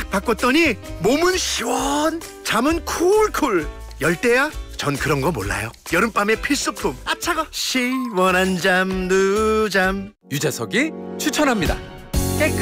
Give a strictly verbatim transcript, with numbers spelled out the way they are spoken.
바꿨더니 몸은 시원, 잠은 쿨쿨. 열대야? 전 그런 거 몰라요. 여름밤의 필수품. 아 차가. 시원한 잠, 누잠. 유재석이 추천합니다.